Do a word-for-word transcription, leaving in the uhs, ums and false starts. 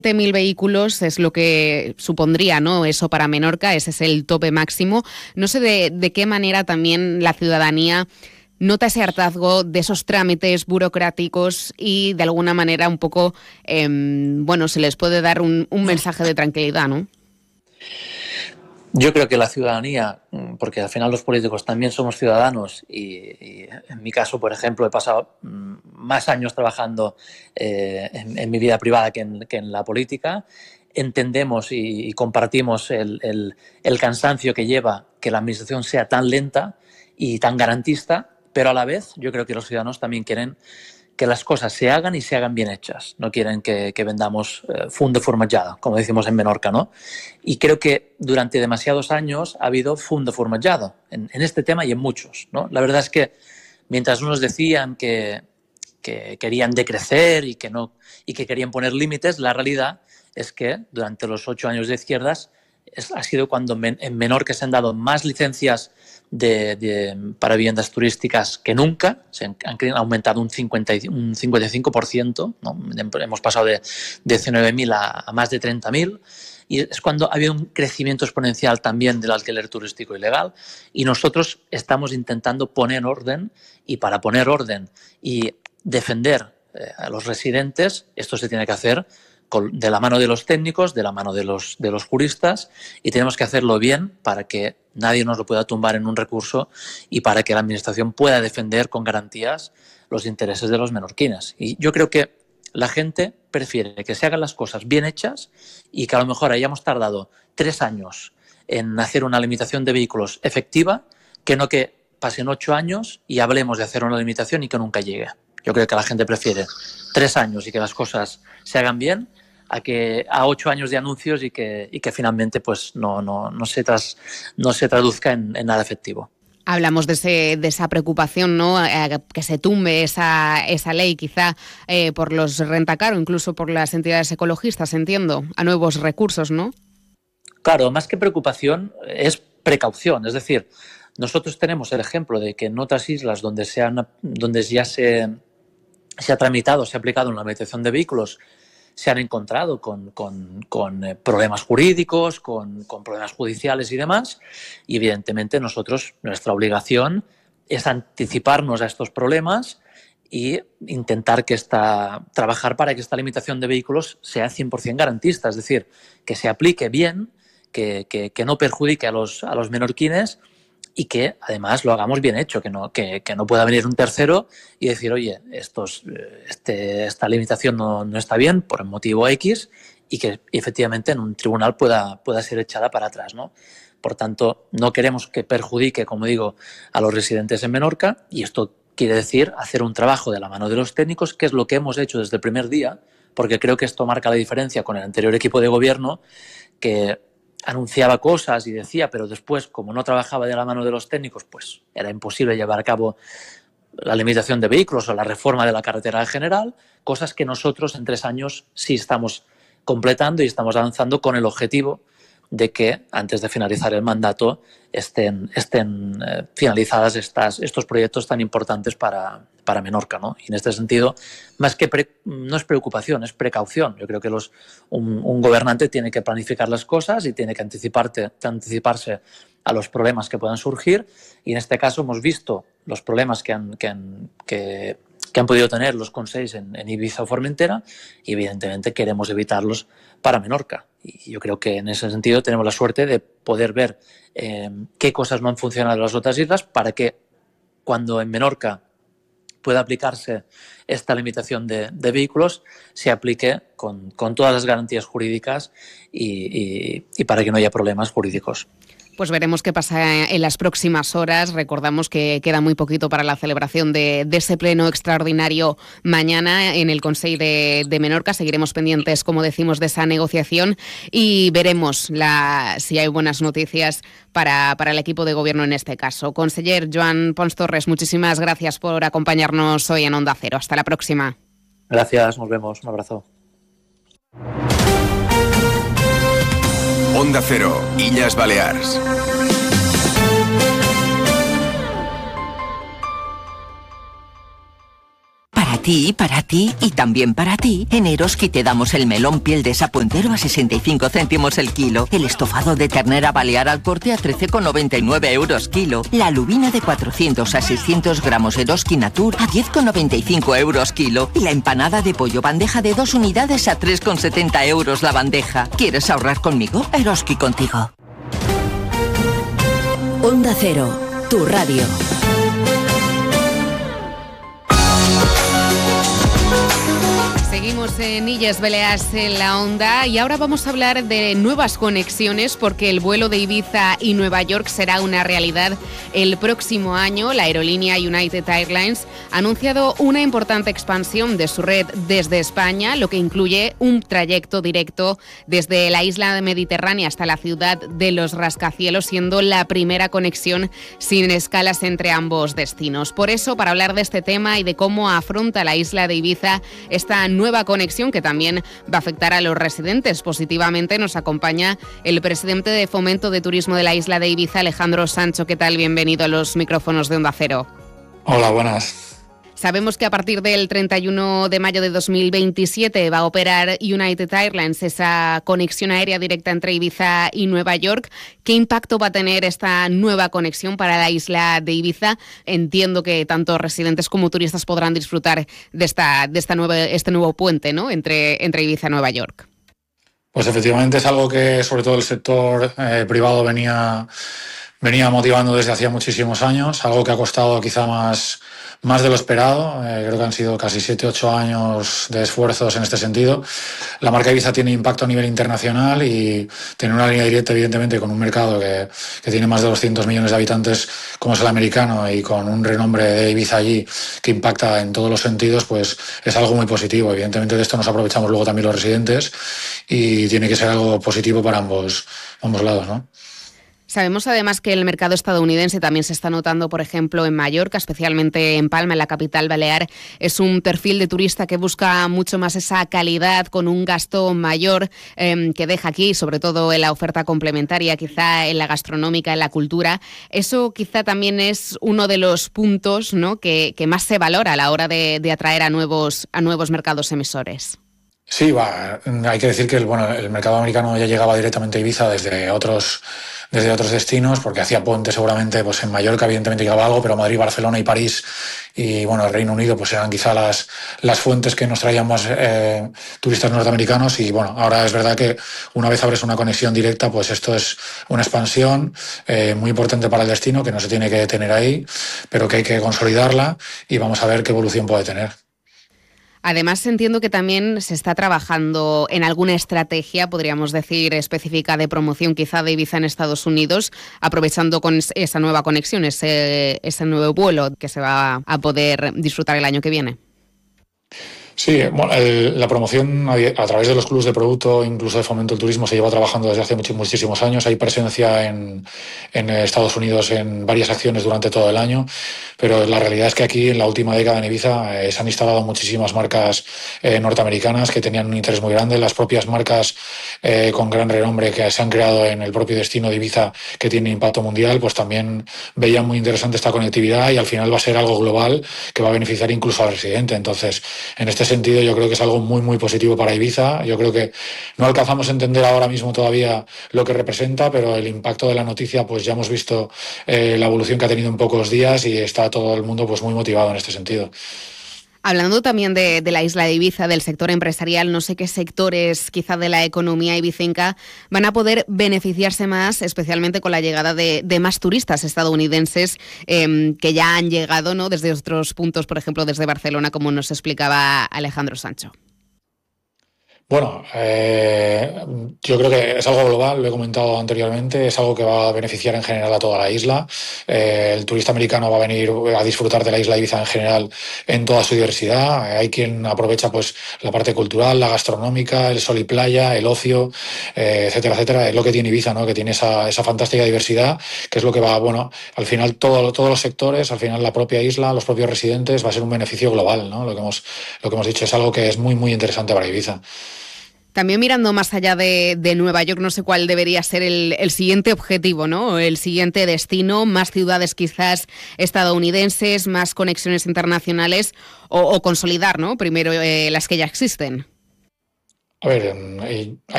mil vehículos es lo que supondría, ¿no? Eso para Menorca, ese es el tope máximo. No sé de, de qué manera también la ciudadanía nota ese hartazgo de esos trámites burocráticos y de alguna manera un poco, eh, bueno, se les puede dar un, un mensaje de tranquilidad, ¿no? Yo creo que la ciudadanía, porque al final los políticos también somos ciudadanos y, y en mi caso, por ejemplo, he pasado más años trabajando eh, en, en mi vida privada que en, que en la política, entendemos y, y compartimos el, el, el cansancio que lleva que la administración sea tan lenta y tan garantista, pero a la vez yo creo que los ciudadanos también quieren que las cosas se hagan y se hagan bien hechas. No quieren que, que vendamos eh, fum de formatjada, como decimos en Menorca, ¿no? Y creo que durante demasiados años ha habido fum de formatjada en, en este tema y en muchos, ¿no? La verdad es que mientras unos decían que, que querían decrecer y que, no, y que querían poner límites, la realidad es que durante los ocho años de izquierdas es, ha sido cuando men, en Menorca se han dado más licencias De, de, para viviendas turísticas que nunca, se han, han aumentado un, cincuenta, un cincuenta y cinco por ciento, ¿no? Hemos pasado de, de diecinueve mil a, a más de treinta mil y es cuando ha habido un crecimiento exponencial también del alquiler turístico ilegal y nosotros estamos intentando poner orden y para poner orden y defender eh, a los residentes, esto se tiene que hacer de la mano de los técnicos, de la mano de los, de los juristas y tenemos que hacerlo bien para que nadie nos lo pueda tumbar en un recurso y para que la administración pueda defender con garantías los intereses de los menorquines. Y yo creo que la gente prefiere que se hagan las cosas bien hechas y que a lo mejor hayamos tardado tres años en hacer una limitación de vehículos efectiva que no que pasen ocho años y hablemos de hacer una limitación y que nunca llegue. Yo creo que la gente prefiere tres años y que las cosas se hagan bien a que a ocho años de anuncios y que, y que finalmente pues no, no, no, se, tras, no se traduzca en, en nada efectivo. Hablamos de, ese, de esa preocupación, ¿no? Eh, que se tumbe esa, esa ley quizá eh, por los rentacaro, incluso por las entidades ecologistas, entiendo, a nuevos recursos, ¿no? Claro, más que preocupación es precaución, es decir, nosotros tenemos el ejemplo de que en otras islas donde, se han, donde ya se, se ha tramitado, se ha aplicado en la habilitación de vehículos, se han encontrado con, con, con eh, problemas jurídicos, con, con problemas judiciales y demás, y evidentemente nosotros, nuestra obligación es anticiparnos a estos problemas y intentar que esta, trabajar para que esta limitación de vehículos sea cien por ciento garantista, es decir, que se aplique bien, que, que, que no perjudique a los, a los menorquines y que además lo hagamos bien hecho, que no, que, que no pueda venir un tercero y decir, oye, estos, este, esta limitación no, no está bien por el motivo X y que efectivamente en un tribunal pueda, pueda ser echada para atrás, ¿no? Por tanto, no queremos que perjudique, como digo, a los residentes en Menorca y esto quiere decir hacer un trabajo de la mano de los técnicos, que es lo que hemos hecho desde el primer día, porque creo que esto marca la diferencia con el anterior equipo de gobierno que anunciaba cosas y decía, pero después, como no trabajaba de la mano de los técnicos, pues era imposible llevar a cabo la limitación de vehículos o la reforma de la carretera en general, cosas que nosotros en tres años sí estamos completando y estamos avanzando con el objetivo de que antes de finalizar el mandato estén, estén eh, finalizadas estas, estos proyectos tan importantes para, para Menorca, ¿no? Y en este sentido, más que pre, no es preocupación, es precaución. Yo creo que los, un, un gobernante tiene que planificar las cosas y tiene que anticiparte, anticiparse a los problemas que puedan surgir y en este caso hemos visto los problemas que han, que han, que, que han podido tener los consells en, en Ibiza o Formentera y evidentemente queremos evitarlos para Menorca. Y yo creo que en ese sentido tenemos la suerte de poder ver eh, qué cosas no han funcionado en las otras islas para que cuando en Menorca pueda aplicarse esta limitación de, de vehículos se aplique con, con todas las garantías jurídicas y, y, y para que no haya problemas jurídicos. Pues veremos qué pasa en las próximas horas. Recordamos que queda muy poquito para la celebración de, de ese pleno extraordinario mañana en el Consell de, de Menorca. Seguiremos pendientes, como decimos, de esa negociación y veremos la, si hay buenas noticias para, para el equipo de gobierno en este caso. Conseller Joan Pons Torres, muchísimas gracias por acompañarnos hoy en Onda Cero. Hasta la próxima. Gracias, nos vemos. Un abrazo. Onda Cero, Illes Balears. Para ti, para ti y también para ti, en Eroski te damos el melón piel de sapo entero a sesenta y cinco céntimos el kilo, el estofado de ternera balear al corte a trece con noventa y nueve euros kilo, la lubina de cuatrocientos a seiscientos gramos Eroski Natur a diez con noventa y cinco euros kilo y la empanada de pollo bandeja de dos unidades a tres con setenta euros la bandeja. ¿Quieres ahorrar conmigo? Eroski contigo. Onda Cero, tu radio. Seguimos en Illes Balears en la Onda y ahora vamos a hablar de nuevas conexiones porque el vuelo de Ibiza y Nueva York será una realidad el próximo año. La aerolínea United Airlines ha anunciado una importante expansión de su red desde España, lo que incluye un trayecto directo desde la isla mediterránea hasta la ciudad de Los Rascacielos, siendo la primera conexión sin escalas entre ambos destinos. Por eso, para hablar de este tema y de cómo afronta la isla de Ibiza esta nueva conexión que también va a afectar a los residentes positivamente, nos acompaña el presidente de Fomento de Turismo de la isla de Ibiza, Alejandro Sancho. ¿Qué tal? Bienvenido a los micrófonos de Onda Cero. Hola, buenas. Sabemos que a partir del treinta y uno de mayo de dos mil veintisiete va a operar United Airlines, esa conexión aérea directa entre Ibiza y Nueva York. ¿Qué impacto va a tener esta nueva conexión para la isla de Ibiza? Entiendo que tanto residentes como turistas podrán disfrutar de esta, de esta nueva, este nuevo puente, ¿no?, entre, entre Ibiza y Nueva York. Pues efectivamente es algo que sobre todo el sector eh, privado venía, venía motivando desde hacía muchísimos años, algo que ha costado quizá más... Más de lo esperado, eh, creo que han sido casi siete ocho años de esfuerzos en este sentido. La marca Ibiza tiene impacto a nivel internacional y tiene una línea directa, evidentemente, con un mercado que, que tiene más de doscientos millones de habitantes como es el americano y con un renombre de Ibiza allí que impacta en todos los sentidos, pues es algo muy positivo. Evidentemente de esto nos aprovechamos luego también los residentes y tiene que ser algo positivo para ambos, ambos lados, ¿no? Sabemos además que el mercado estadounidense también se está notando, por ejemplo, en Mallorca, especialmente en Palma, en la capital balear. Es un perfil de turista que busca mucho más esa calidad con un gasto mayor eh, que deja aquí, sobre todo en la oferta complementaria, quizá en la gastronómica, en la cultura. Eso quizá también es uno de los puntos, ¿no?, que, que más se valora a la hora de, de atraer a nuevos, a nuevos mercados emisores. Sí, va, hay que decir que el, bueno, el mercado americano ya llegaba directamente a Ibiza desde otros, desde otros destinos, porque hacía puente seguramente, pues en Mallorca evidentemente llegaba algo, pero Madrid, Barcelona y París y bueno, el Reino Unido pues eran quizá las, las fuentes que nos traían más eh, turistas norteamericanos y bueno, ahora es verdad que una vez abres una conexión directa, pues esto es una expansión eh, muy importante para el destino, que no se tiene que detener ahí, pero que hay que consolidarla y vamos a ver qué evolución puede tener. Además, entiendo que también se está trabajando en alguna estrategia, podríamos decir, específica de promoción quizá de Ibiza en Estados Unidos, aprovechando con esa nueva conexión, ese, ese nuevo vuelo que se va a poder disfrutar el año que viene. Sí, bueno, el, la promoción a, a través de los clubes de producto, incluso de Fomento del Turismo, se lleva trabajando desde hace much, muchísimos años. Hay presencia en, en Estados Unidos en varias acciones durante todo el año, pero la realidad es que aquí en la última década en Ibiza eh, se han instalado muchísimas marcas eh, norteamericanas que tenían un interés muy grande. Las propias marcas eh, con gran renombre que se han creado en el propio destino de Ibiza, que tiene impacto mundial, pues también veían muy interesante esta conectividad y al final va a ser algo global que va a beneficiar incluso al residente. Entonces, en este sentido yo creo que es algo muy muy positivo para Ibiza. Yo creo que no alcanzamos a entender ahora mismo todavía lo que representa, pero el impacto de la noticia pues ya hemos visto eh, la evolución que ha tenido en pocos días y está todo el mundo pues muy motivado en este sentido. Hablando también de, de la isla de Ibiza, del sector empresarial, no sé qué sectores quizá de la economía ibicenca van a poder beneficiarse más, especialmente con la llegada de, de más turistas estadounidenses eh, que ya han llegado, ¿no?, desde otros puntos, por ejemplo desde Barcelona, como nos explicaba Alejandro Sancho. Bueno, eh, yo creo que es algo global, lo he comentado anteriormente, es algo que va a beneficiar en general a toda la isla. Eh, el turista americano va a venir a disfrutar de la isla de Ibiza en general en toda su diversidad. Hay quien aprovecha pues la parte cultural, la gastronómica, el sol y playa, el ocio, eh, etcétera, etcétera. Es lo que tiene Ibiza, ¿no?, que tiene esa, esa fantástica diversidad, que es lo que va, bueno, al final todo, todos los sectores, al final la propia isla, los propios residentes, va a ser un beneficio global, ¿no? Lo que hemos, lo que hemos dicho es algo que es muy, muy interesante para Ibiza. También mirando más allá de, de Nueva York, no sé cuál debería ser el, el siguiente objetivo, ¿no? El siguiente destino, más ciudades quizás estadounidenses, más conexiones internacionales o, o consolidar, ¿no? Primero eh, las que ya existen. A ver, hay